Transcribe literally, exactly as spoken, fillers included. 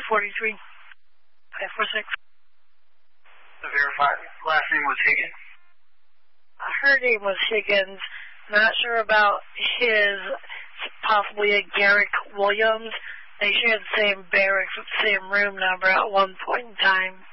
forty-three, five four six. The verified last name was Higgins? Her name was Higgins. Not sure about his, possibly a Garrick Williams. They shared the same barracks with the same room number at one point in time.